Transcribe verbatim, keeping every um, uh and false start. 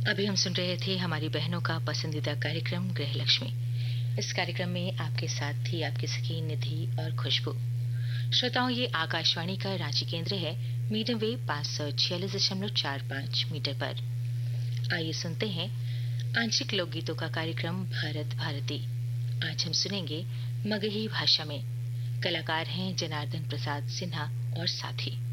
अभी हम सुन रहे थे हमारी बहनों का पसंदीदा कार्यक्रम गृहलक्ष्मी। इस कार्यक्रम में आपके साथ थी आपकी सखी निधि और खुशबू। श्रोताओं, ये आकाशवाणी का रांची केंद्र है, मीडियम वेव पाँच सौ छियालीस दशमलव चार पाँच मीटर पर। आइए सुनते हैं आंशिक लोकगीतों का कार्यक्रम भारत भारती। आज हम सुनेंगे मगही भाषा में। कलाकार हैं जनार्दन प्रसाद सिन्हा और साथी।